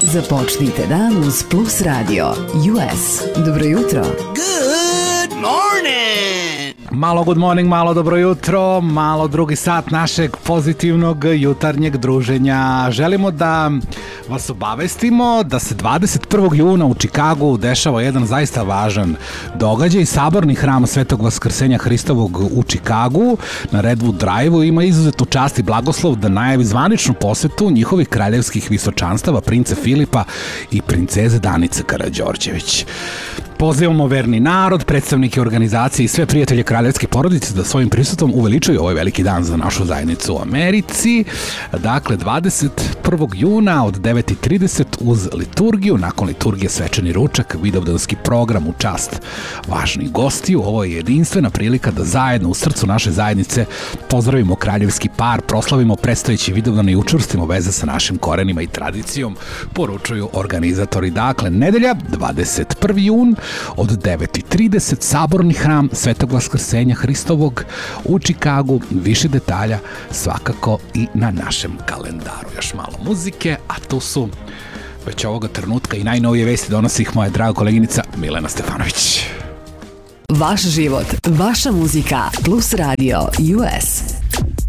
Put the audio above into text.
Započnite dan uz Plus Radio US. Dobro jutro. Good morning! Malo good morning, malo dobro jutro, malo drugi sat našeg pozitivnog jutarnjeg druženja. Želimo da vas obavestimo da se 21. juna u Čikagu dešava jedan zaista važan događaj. Saborni hram Svetog Vaskrsenja Hristovog u Čikagu na Redwood Drive-u ima izuzetnu čast i blagoslov da najavi zvaničnu posetu njihovih kraljevskih visočanstava, prince Filipa i princeze Danice Karađorđević. Pozivamo verni narod, predstavnike organizacije i sve prijatelje kraljevske porodice da svojim prisustvom uveličaju ovaj veliki dan za našu zajednicu u Americi. Dakle, 21. juna od 9:30 uz liturgiju, nakon liturgije svečani ručak, vidovdanski program u čast važnih gostiju. Ovo je jedinstvena prilika da zajedno u srcu naše zajednice pozdravimo kraljevski par, proslavimo predstojeći vidovdan i učvrstimo veze sa našim korenima i tradicijom, poručuju organizatori. Dakle, nedelja, 21. jun, od 9:30 Saborni hram Svetog Vaskrsenja Hristovog u Čikagu. Više detalja svakako i na našem kalendaru. Još malo muzike, a tu su već ovoga trenutka i najnovije vesti donosi ih moja draga koleginica Milena Stefanović. Vaš život, vaša muzika, Plus Radio US.